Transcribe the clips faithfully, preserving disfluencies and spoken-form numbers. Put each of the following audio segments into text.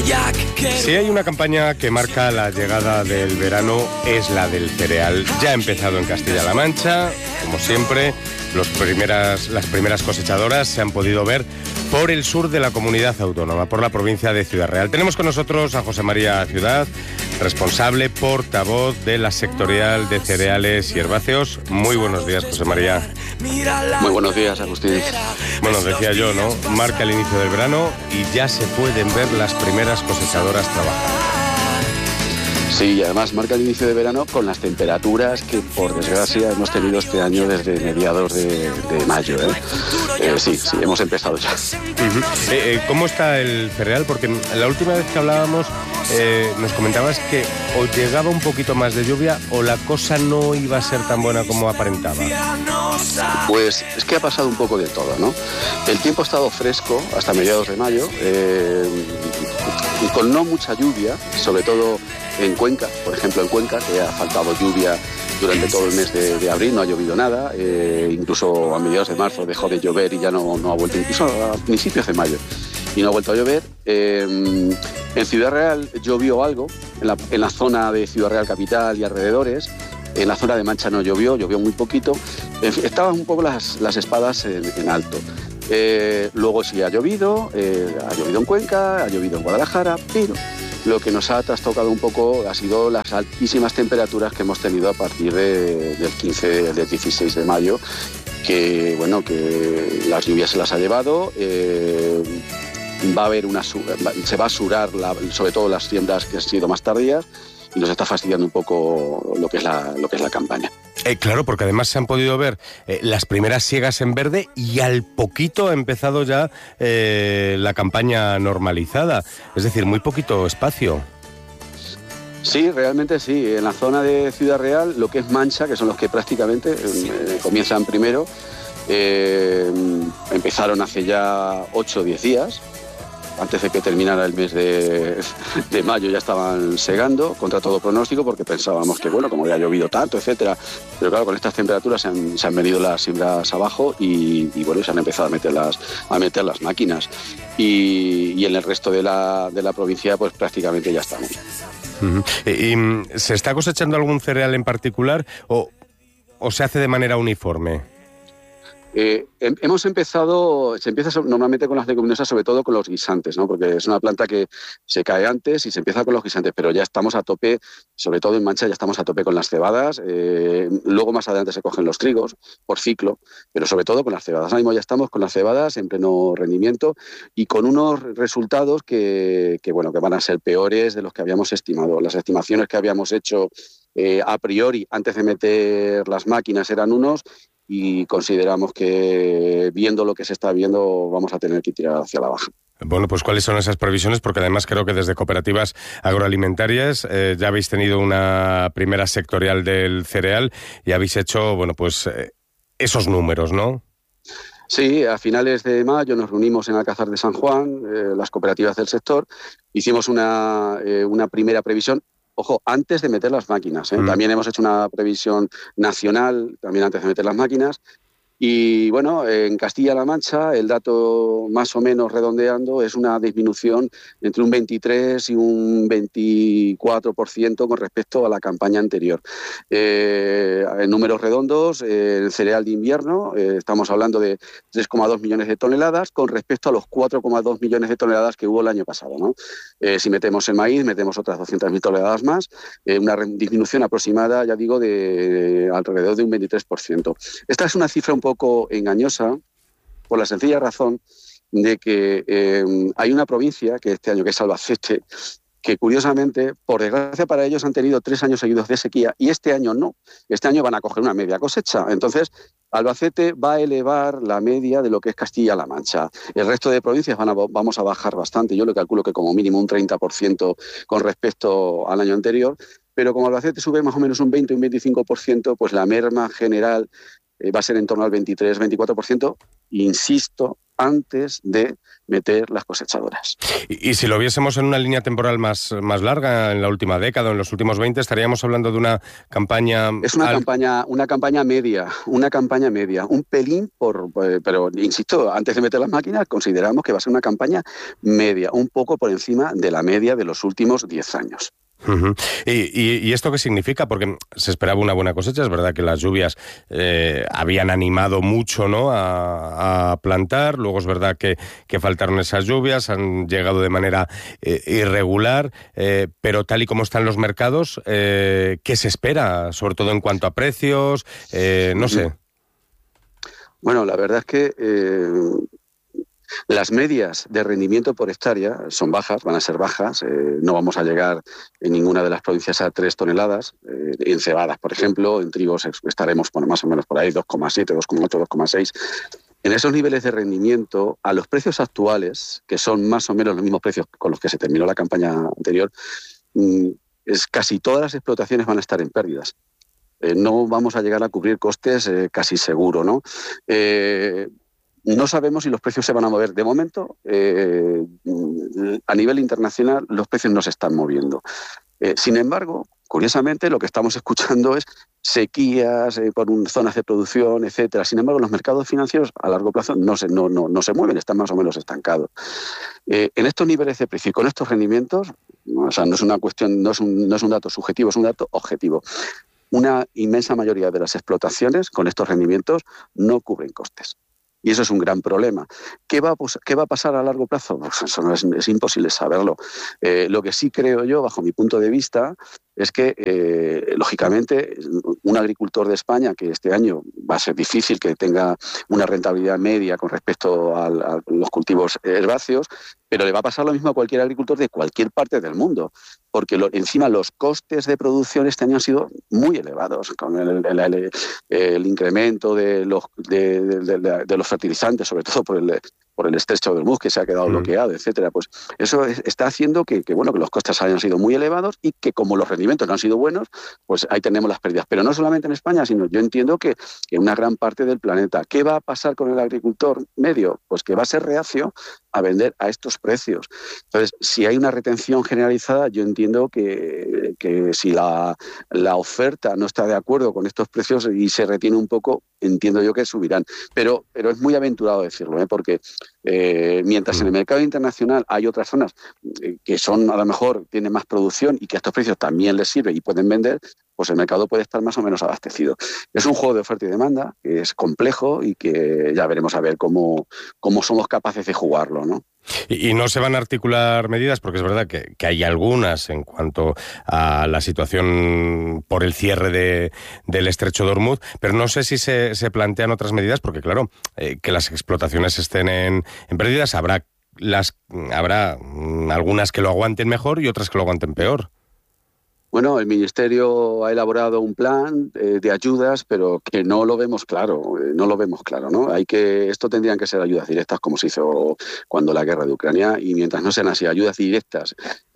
Si hay una campaña que marca la llegada del verano, es la del cereal. Ya ha empezado en Castilla-La Mancha, como siempre. Los primeras, las primeras cosechadoras se han podido ver por el sur de la comunidad autónoma, por la provincia de Ciudad Real. Tenemos con nosotros a José María Ciudad, responsable, portavoz de la sectorial de cereales y herbáceos. Muy buenos días, José María. Muy buenos días, Agustín. Bueno, decía yo, ¿no? Marca el inicio del verano y ya se pueden ver las primeras cosechadoras trabajando. Sí, y además marca el inicio de verano con las temperaturas que, por desgracia, hemos tenido este año desde mediados de, de mayo. ¿eh? Eh, sí, sí, hemos empezado ya. Uh-huh. eh, eh, ¿Cómo está el cereal? Porque la última vez que hablábamos eh, nos comentabas que o llegaba un poquito más de lluvia o la cosa no iba a ser tan buena como aparentaba. Pues es que ha pasado un poco de todo, ¿no? El tiempo ha estado fresco hasta mediados de mayo, eh, y con no mucha lluvia, sobre todo en Cuenca, por ejemplo en Cuenca, que ha faltado lluvia durante todo el mes de, de abril, no ha llovido nada, eh, incluso a mediados de marzo dejó de llover y ya no, no ha vuelto, incluso a principios de mayo, y no ha vuelto a llover. Eh, en Ciudad Real llovió algo, en la, en la zona de Ciudad Real capital y alrededores. En la zona de Mancha no llovió, llovió muy poquito. Estaban un poco las, las espadas en, en alto. Eh, luego sí ha llovido, eh, ha llovido en Cuenca, ha llovido en Guadalajara, pero lo que nos ha trastocado un poco ha sido las altísimas temperaturas que hemos tenido a partir de, del quince, del dieciséis de mayo, que bueno, que las lluvias se las ha llevado. Eh, va a haber una, se va a surar la, sobre todo las siembras que han sido más tardías, y nos está fastidiando un poco lo que es la, lo que es la campaña. Eh, claro, porque además se han podido ver eh, las primeras siegas en verde y al poquito ha empezado ya eh, la campaña normalizada. Es decir, muy poquito espacio. Sí, realmente sí. En la zona de Ciudad Real, lo que es Mancha, que son los que prácticamente eh, comienzan primero, eh, empezaron hace ya ocho o diez días. Antes de que terminara el mes de, de mayo ya estaban segando, contra todo pronóstico, porque pensábamos que, bueno, como había llovido tanto, etcétera. Pero claro, con estas temperaturas se han, se han venido las siembras abajo y, y bueno, se han empezado a meter las, a meter las máquinas. Y, y en el resto de la, de la provincia, pues prácticamente ya estamos. Uh-huh. ¿Y, y se está cosechando algún cereal en particular o, o se hace de manera uniforme? Eh, hemos empezado, se empieza normalmente con las leguminosas, sobre todo con los guisantes, ¿no? Porque es una planta que se cae antes y se empieza con los guisantes, pero ya estamos a tope, sobre todo en Mancha ya estamos a tope con las cebadas, eh, luego más adelante se cogen los trigos por ciclo, pero sobre todo con las cebadas. Ahora mismo ya estamos con las cebadas en pleno rendimiento y con unos resultados que, que, bueno, que van a ser peores de los que habíamos estimado. Las estimaciones que habíamos hecho eh, a priori antes de meter las máquinas eran unos, y consideramos que, viendo lo que se está viendo, vamos a tener que tirar hacia la baja. Bueno, pues ¿cuáles son esas previsiones? Porque además creo que desde cooperativas agroalimentarias eh, ya habéis tenido una primera sectorial del cereal y habéis hecho, bueno, pues eh, esos números, ¿no? Sí, a finales de mayo nos reunimos en Alcázar de San Juan, eh, las cooperativas del sector, hicimos una, eh, una primera previsión. Ojo, antes de meter las máquinas, ¿eh? Mm. También hemos hecho una previsión nacional, también antes de meter las máquinas. Y bueno, en Castilla-La Mancha el dato más o menos redondeando es una disminución entre un veintitrés y un veinticuatro por ciento con respecto a la campaña anterior. Eh, en números redondos, eh, el cereal de invierno, eh, estamos hablando de tres coma dos millones de toneladas con respecto a los cuatro coma dos millones de toneladas que hubo el año pasado, ¿no? Eh, si metemos el maíz, metemos otras doscientas mil toneladas más, eh, una disminución aproximada, ya digo, de, de alrededor de un veintitrés por ciento. Esta es una cifra un poco poco engañosa por la sencilla razón de que eh, hay una provincia que este año, que es Albacete, que curiosamente, por desgracia para ellos, han tenido tres años seguidos de sequía y este año no. Este año van a coger una media cosecha. Entonces, Albacete va a elevar la media de lo que es Castilla-La Mancha. El resto de provincias van a, vamos a bajar bastante. Yo le calculo que como mínimo un treinta por ciento con respecto al año anterior. Pero como Albacete sube más o menos un veinte o un veinticinco por ciento, pues la merma general va a ser en torno al veintitrés, veinticuatro por ciento, insisto, antes de meter las cosechadoras. Y, y si lo viésemos en una línea temporal más, más larga, en la última década o en los últimos veinte, estaríamos hablando de una campaña... Es una al... campaña una campaña media, una campaña media, un pelín, por, pero insisto, antes de meter las máquinas consideramos que va a ser una campaña media, un poco por encima de la media de los últimos diez años. Uh-huh. ¿Y, y, ¿Y esto qué significa? Porque se esperaba una buena cosecha, es verdad que las lluvias eh, habían animado mucho, ¿no?, a, a plantar, luego es verdad que, que faltaron esas lluvias, han llegado de manera eh, irregular, eh, pero tal y como están los mercados, eh, ¿qué se espera? Sobre todo en cuanto a precios, eh, no sé. Bueno, la verdad es que... Eh... Las medias de rendimiento por hectárea son bajas, van a ser bajas, eh, no vamos a llegar en ninguna de las provincias a tres toneladas, eh, en cebadas, por ejemplo, en trigos estaremos bueno, más o menos por ahí dos coma siete, dos coma ocho, dos coma seis. En esos niveles de rendimiento, a los precios actuales, que son más o menos los mismos precios con los que se terminó la campaña anterior, mm, es, casi todas las explotaciones van a estar en pérdidas. Eh, no vamos a llegar a cubrir costes eh, casi seguro, ¿no? Eh, No sabemos si los precios se van a mover. De momento, eh, a nivel internacional, los precios no se están moviendo. Eh, sin embargo, curiosamente, lo que estamos escuchando es sequías eh, por un, zonas de producción, etcétera. Sin embargo, los mercados financieros a largo plazo no se, no, no, no se mueven, están más o menos estancados. Eh, en estos niveles de precio y con estos rendimientos, o sea, no es una cuestión, no es un, no es un dato subjetivo, es un dato objetivo. Una inmensa mayoría de las explotaciones con estos rendimientos no cubren costes. Y eso es un gran problema. ¿Qué va a, qué va a pasar a largo plazo? Pues eso no es, es imposible saberlo. Eh, lo que sí creo yo, bajo mi punto de vista, es que, eh, lógicamente, un agricultor de España, que este año va a ser difícil que tenga una rentabilidad media con respecto a, a los cultivos herbáceos, pero le va a pasar lo mismo a cualquier agricultor de cualquier parte del mundo, porque lo, encima los costes de producción este año han sido muy elevados, con el, el, el, el incremento de los, de, de, de, de los fertilizantes, sobre todo por el, por el estrecho de Hormuz, que se ha quedado mm. bloqueado, etcétera. Pues eso es, está haciendo que, que, bueno, que los costes hayan sido muy elevados y que como los rendimientos no han sido buenos, pues ahí tenemos las pérdidas. Pero no solamente en España, sino yo entiendo que en una gran parte del planeta. ¿Qué va a pasar con el agricultor medio? Pues que va a ser reacio a vender a estos precios. Entonces, si hay una retención generalizada, yo entiendo que, que si la, la oferta no está de acuerdo con estos precios y se retiene un poco, entiendo yo que subirán. Pero, pero es muy aventurado decirlo, ¿eh? Porque eh, mientras en el mercado internacional hay otras zonas eh, que son, a lo mejor, tienen más producción y que a estos precios también les sirve y pueden vender, pues el mercado puede estar más o menos abastecido. Es un juego de oferta y demanda que es complejo y que ya veremos a ver cómo, cómo somos capaces de jugarlo, ¿no? Y, y no se van a articular medidas, porque es verdad que, que hay algunas en cuanto a la situación por el cierre de, del estrecho de Hormuz, pero no sé si se, se plantean otras medidas, porque claro, eh, que las explotaciones estén en, en pérdidas, habrá, las, habrá algunas que lo aguanten mejor y otras que lo aguanten peor. Bueno, el Ministerio ha elaborado un plan eh, de ayudas, pero que no lo vemos claro, eh, no lo vemos claro, ¿no? Hay que, esto tendrían que ser ayudas directas, como se hizo cuando la guerra de Ucrania, y mientras no sean así ayudas directas,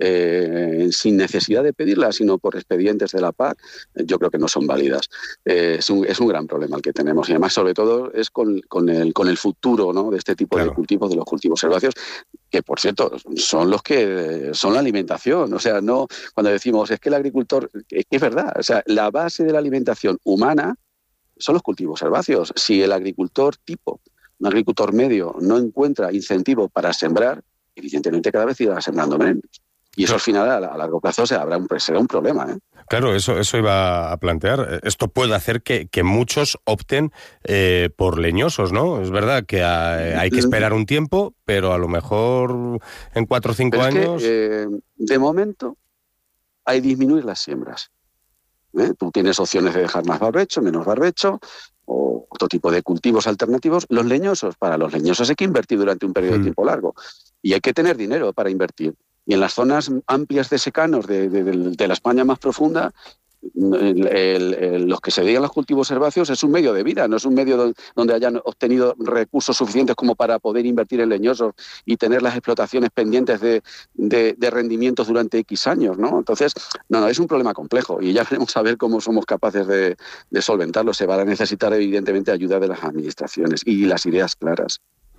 eh, sin necesidad de pedirlas, sino por expedientes de la P A C, yo creo que no son válidas. Eh, es, un, es un gran problema el que tenemos, y además, sobre todo, es con, con, el, con el futuro, ¿no?, de este tipo claro. de cultivos, de los cultivos herbáceos, que por cierto son los que son la alimentación. O sea, no cuando decimos es que el agricultor, es que es verdad, o sea, la base de la alimentación humana son los cultivos herbáceos. Si el agricultor tipo, un agricultor medio, no encuentra incentivo para sembrar, evidentemente cada vez irá sembrando menos. Y eso al final a, a largo plazo se habrá un, será un problema, ¿eh? Claro, eso, eso iba a plantear. Esto puede hacer que, que muchos opten eh, por leñosos, ¿no? Es verdad que hay, hay que esperar un tiempo, pero a lo mejor en cuatro o cinco años... Que, eh, de momento hay que disminuir las siembras. ¿Eh? Tú tienes opciones de dejar más barbecho, menos barbecho, o otro tipo de cultivos alternativos. Los leñosos, para los leñosos hay que invertir durante un periodo mm. de tiempo largo. Y hay que tener dinero para invertir. Y en las zonas amplias de secanos de, de, de, de la España más profunda, el, el, el, los que se dedican a los cultivos herbáceos es un medio de vida, no es un medio do, donde hayan obtenido recursos suficientes como para poder invertir en leñosos y tener las explotaciones pendientes de, de, de rendimientos durante X años, ¿no? Entonces, no, no, es un problema complejo y ya veremos a ver cómo somos capaces de, de solventarlo. Se va a necesitar, evidentemente, ayuda de las administraciones y las ideas claras.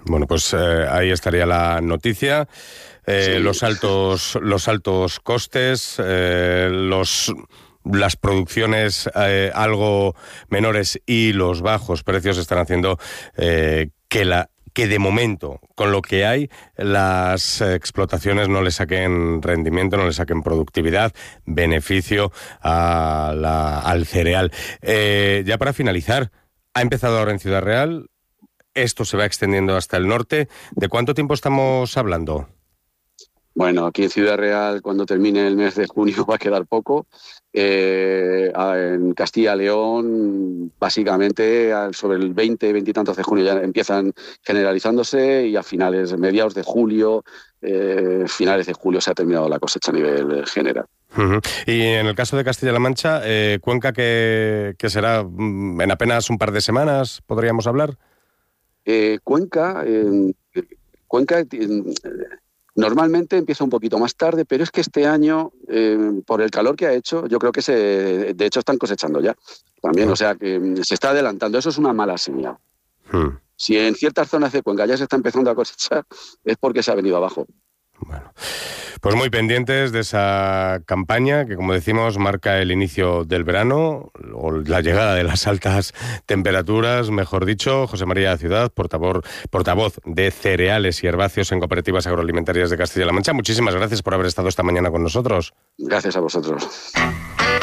Bueno, pues eh, ahí estaría la noticia. Eh, sí. Los altos, los altos costes, eh, los... las producciones eh, algo menores y los bajos precios están haciendo eh, que la que de momento, con lo que hay, las explotaciones no le saquen rendimiento, no le saquen productividad, beneficio a la, al cereal. Eh, ya para finalizar, ha empezado ahora en Ciudad Real, esto se va extendiendo hasta el norte. ¿De cuánto tiempo estamos hablando? Bueno, aquí en Ciudad Real, cuando termine el mes de junio, va a quedar poco. Eh, en Castilla y León, básicamente, sobre el veinte, veinte y tantos de junio ya empiezan generalizándose y a finales, mediados de julio, eh, finales de julio se ha terminado la cosecha a nivel general. Uh-huh. Y en el caso de Castilla-La Mancha, eh, Cuenca, que, que será en apenas un par de semanas, ¿podríamos hablar? Eh, Cuenca, eh, Cuenca... Eh, Normalmente empieza un poquito más tarde, pero es que este año, eh, por el calor que ha hecho, yo creo que se, de hecho están cosechando ya también, o sea que se está adelantando. Eso es una mala señal. Hmm. Si en ciertas zonas de Cuenca ya se está empezando a cosechar, es porque se ha venido abajo. Bueno, pues muy pendientes de esa campaña que, como decimos, marca el inicio del verano o la llegada de las altas temperaturas, mejor dicho. José María Ciudad, portavoz, portavoz de cereales y herbáceos en Cooperativas Agroalimentarias de Castilla-La Mancha. Muchísimas gracias por haber estado esta mañana con nosotros. Gracias a vosotros.